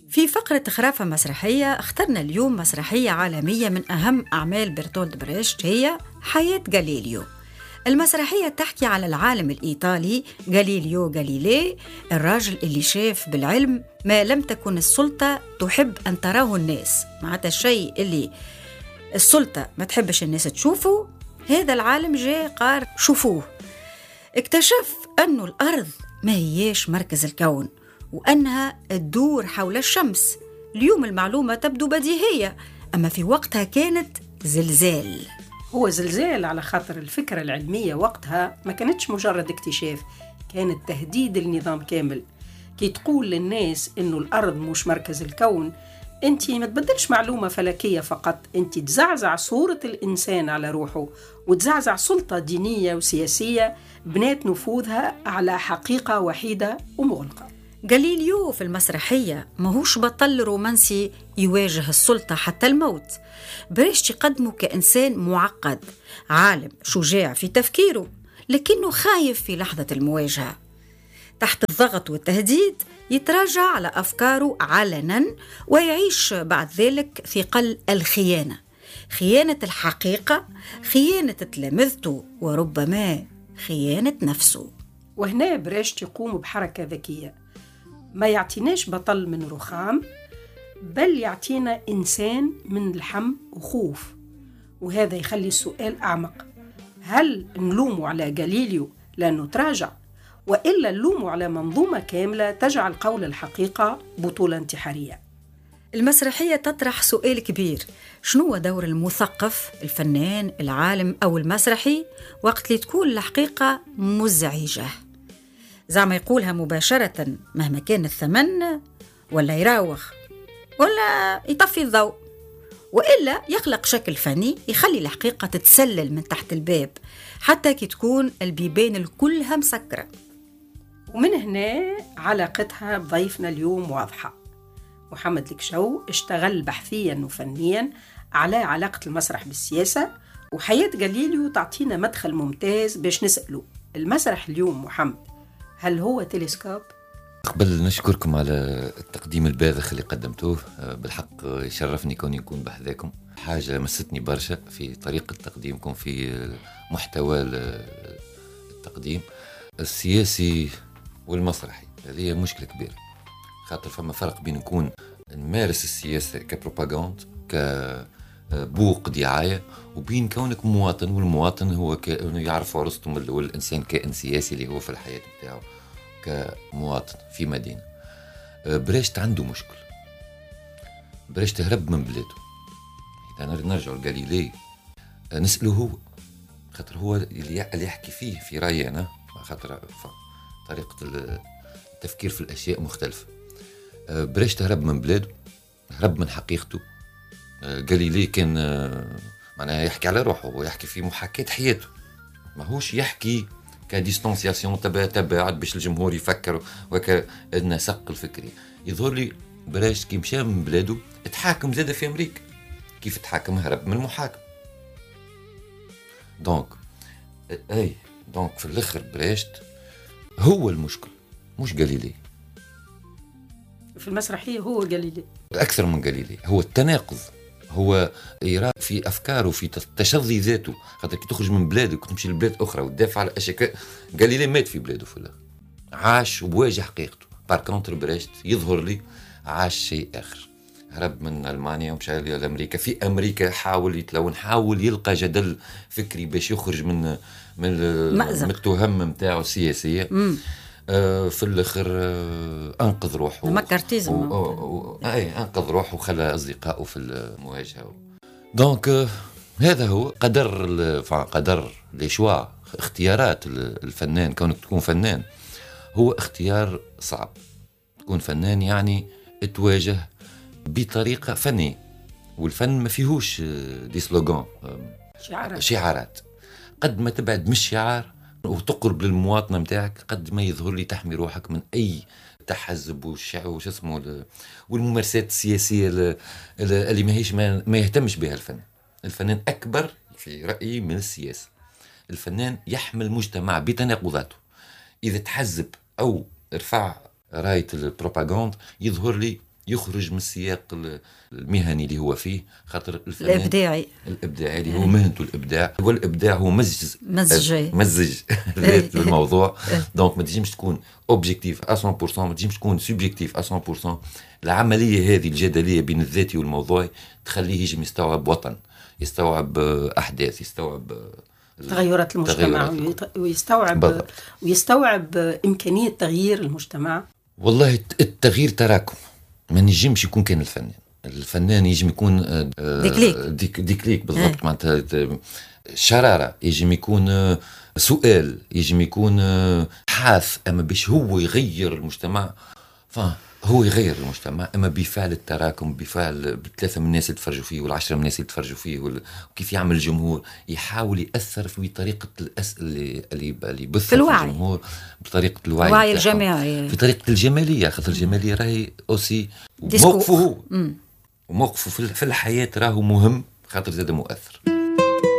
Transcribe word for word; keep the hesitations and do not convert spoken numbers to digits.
في فقرة خرافة مسرحية اخترنا اليوم مسرحية عالمية من أهم أعمال برتولد بريشت، هي حياة غاليليو. المسرحية تحكي على العالم الإيطالي غاليليو غاليلي، الراجل اللي شاف بالعلم ما لم تكن السلطة تحب أن تراه الناس، معناتها الشيء اللي السلطة ما تحبش الناس تشوفه، هذا العالم جاء قال شوفوه. اكتشف أنه الأرض ما هيش مركز الكون، وأنها تدور حول الشمس. اليوم المعلومة تبدو بديهية، أما في وقتها كانت زلزال. هو زلزال على خاطر الفكرة العلمية وقتها ما كانتش مجرد اكتشاف، كانت تهديد النظام كامل. كي تقول للناس إنه الأرض مش مركز الكون، أنت ما تبدلش معلومة فلكية فقط، أنت تزعزع صورة الإنسان على روحه، وتزعزع سلطة دينية وسياسية بنات نفوذها على حقيقة وحيدة ومغلقة. غاليليو في المسرحية ماهوش بطل رومانسي يواجه السلطة حتى الموت، بريشت يقدمه كإنسان معقد، عالم شجاع في تفكيره لكنه خايف في لحظة المواجهة. تحت الضغط والتهديد يتراجع على أفكاره علنا، ويعيش بعد ذلك في قل الخيانة، خيانة الحقيقة، خيانة تلامذته، وربما خيانة نفسه. وهنا بريشت يقوم بحركة ذكية، ما يعطيناش بطل من رخام، بل يعطينا إنسان من لحم وخوف. وهذا يخلي السؤال أعمق، هل نلومه على غاليليو لأنه تراجع، وإلا نلومه على منظومة كاملة تجعل قول الحقيقة بطولة انتحارية؟ المسرحية تطرح سؤال كبير، شنو هو دور المثقف، الفنان، العالم أو المسرحي وقت اللي تكون الحقيقة مزعجة؟ زعما يقولها مباشرة مهما كان الثمن، ولا يراوغ، ولا يطفي الضوء، وإلا يخلق شكل فني يخلي الحقيقة تتسلل من تحت الباب حتى كي تكون البيبان الكلها مسكرة. ومن هنا علاقتها بضيفنا اليوم واضحة. محمد الكشو اشتغل بحثيا وفنيا على علاقة المسرح بالسياسة، وحياة غاليليو تعطينا مدخل ممتاز باش نسأله المسرح اليوم محمد، هل هو تلسكوب؟ قبل نشكركم على التقديم الباذخ اللي قدمتوه، بالحق يشرفني كوني نكون بحذاكم. حاجة مستني برشا في طريقة تقديمكم، في محتوى التقديم السياسي والمسرحي. هذه مشكلة كبيرة، خاطر فما فرق بين نكون نمارس السياسة كبروباغاند كبوق دعاية، وبين كونك مواطن، والمواطن هو يعرف ارسطو والإنسان كائن سياسي اللي هو في الحياة بتاعه كمواطن في مدينة. بريشت عنده مشكل، بريشت هرب من بلاده. إذا نرجع لغاليلي نسأله هو، خاطر هو اللي يحكي فيه في رأيي أنا، خاطر طريقة التفكير في الأشياء مختلفة. بريشت هرب من بلاده، هرب من حقيقته. غاليلي كان معناها يحكي على روحه ويحكي في محاكاة حياته، ما هوش يحكي كديستانسياسيون تبع تباعد باش الجمهور يفكر وكالنسق الفكري. يظهر لي بريشت كي مشى من بلاده اتحاكم زاد في أمريكا. كيف اتحاكم؟ هرب من المحاكم. دونك اي دونك في الاخر بريشت هو المشكل مش غاليلي. في المسرحية هو غاليلي أكثر من غاليلي، هو التناقض، هو يرى في أفكاره في تشظي ذاته. خاطر كي تخرج من بلادك وتمشي لبلاد أخرى وتدافع على أشياء، غاليلي مات في بلاده في الآخر، عاش وبواجه حقيقته. بار كونتر بريشت يظهر لي عاش شيء آخر، هرب من ألمانيا ومشى لأمريكا. في أمريكا حاول يتلون، حاول يلقى جدل فكري باش يخرج من من, من التهم متاعه السياسية. مم. في الاخر انقذ روحه، المكارتيزم و... و... اي انقذ روحه وخلى اصدقائه في المواجهه. دونك هذا هو قدر ال... قدر ليشوا اختيارات الفنان. كونك تكون فنان هو اختيار صعب، تكون فنان يعني تواجه بطريقه فنيه، والفن ما فيهوش دي سلوغان شعارات. شعارات قد ما تبعد من الشعار وتقرب للمواطنة متاعك، قد ما يظهر لي تحمي روحك من أي تحزب والشع وش اسمه والممارسات السياسية اللي ما هيش ما, ما يهتمش بها الفن. الفنان أكبر في رأيي من السياسة. الفنان يحمل مجتمع بتناقضاته. إذا تحزب أو ارفع راية البروباغاند يظهر لي يخرج من السياق المهني اللي هو فيه، خاطر الفنان الابداعي الابداعي اللي هو مهنته الابداع، والابداع هو مزج مزج مزج ذات بالموضوع. دونك ما تجيش تكون اوبجيكتيف مية بالمية، ما تجيش تكون سوبجيكتيف مية بالمية. العمليه هذه الجدليه بين الذاتي والموضوعي تخليه يجي يستوعب وطن، يستوعب احداث، يستوعب تغيرات المجتمع، تغيرات. ويستوعب بالضبط. ويستوعب إمكانية تغيير المجتمع. والله التغيير تراكم، ما نجمش يكون كان الفنان الفنان يجم يكون ديكليك ديك ديكليك بالضبط. معناتها شرارة، يجم يكون سؤال، يجم يكون حاث، أما باش هو يغير المجتمع فهو يغير المجتمع اما بفعل التراكم، بفعل بثلاثه من الناس اللي تفرجوا فيه والعشره من الناس اللي تفرجوا فيه، وكيف يعمل الجمهور، يحاول ياثر في طريقه الاسئله اللي اللي يبث في الجمهور، بطريقه الوعي الوعي الجماعي، في طريقه الجماليه، خاطر الجماليه راهي اوسي موقفه، وموقفه في الحياه راهو مهم، خاطر زاد مؤثر.